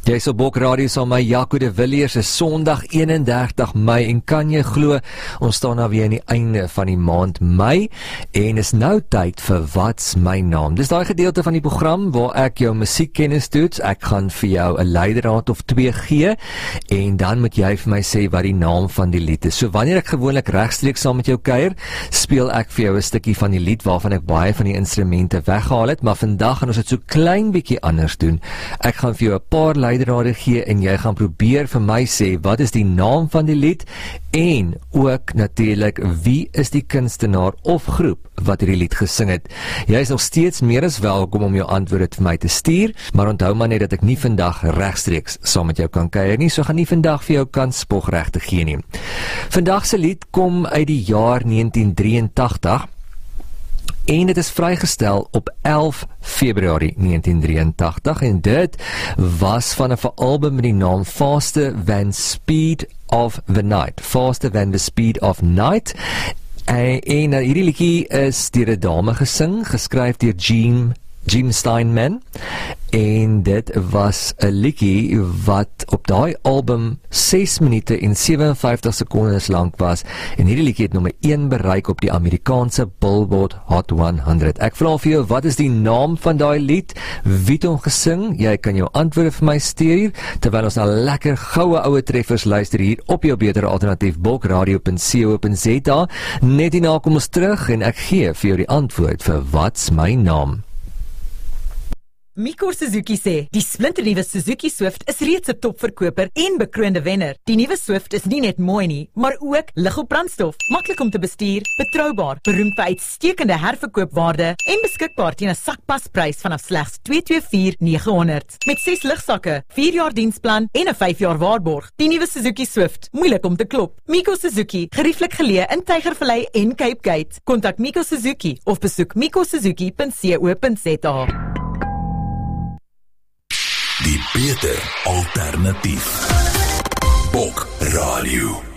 Jy is op Bok Radio saam met my Jaco de Villiers, is Sondag 31 Mei en kan jy glo, ons staan nou weer aan die einde van die maand Mei en is nou tyd vir Wat's My Naam. Dis daai gedeelte van die program waar ek jou musiekkennis toets. Ek gaan vir jou 'n leidraad of 2 gee en dan moet jy vir my sê wat die naam van die lied is. So wanneer ek gewoonlik regstreeks saam met jou kuier, speel ek vir jou 'n stukkie van die lied waarvan ek baie van die instrumente weggehaal het, maar vandag gaan ons dit so klein bietjie anders doen. Ek gaan vir jou 'n paar leidrade gee en jy gaan probeer vir my sê wat is die naam van die lied en ook natuurlik wie is die kunstenaar of groep wat hierdie lied gesing het. Jy is nog steeds meer as welkom om jou antwoorde vir my te stuur, maar onthou maar net dat ek nie vandag regstreeks saam met jou kan kuier nie, so gaan nie vandag vir jou kans spogregte gee nie. Vandag se lied kom uit die jaar 1983 en dit is vrygestel op 11 Februarie 1983 en dit was van 'n album met die naam Faster Than Speed of the Night. Faster Than the Speed of Night. En hierdie liedjie is deur 'n dame gesing, geskryf deur Gene Steinman, en dit was 'n liedjie wat op daai album 6 minute en 57 sekondes lank was, en hierdie liedjie het nommer 1 bereik op die Amerikaanse Billboard Hot 100. Ek vra vir jou, wat is die naam van daai lied? Wie het hom gesing? Jy kan jou antwoorde vir my stuur, terwyl ons na lekker goue oue treffers luister hier op jou beter alternatief bokradio.co.za. Net hierna kom ons terug en ek gee vir jou die antwoord vir Wat's My Naam. Miko Suzuki sê, die splinternuwe Suzuki Swift is reeds 'n topverkoper en bekroonde wenner. Die nuwe Swift is nie net mooi nie, maar ook lig op brandstof, maklik om te bestuur, betroubaar, beroemd vir uitstekende herverkoopwaarde en beskikbaar teen 'n sakpasprys vanaf slegs $224,900. Met 6 ligsakke, 4 jaar diensplan en 'n 5 jaar waarborg. Die nuwe Suzuki Swift, moeilik om te klop. Miko Suzuki, gerieflik geleë in Tygervallei en Cape Gate. Kontak Miko Suzuki of besoek mikosuzuki.co.za. Die beter alternatief. Bok Radio.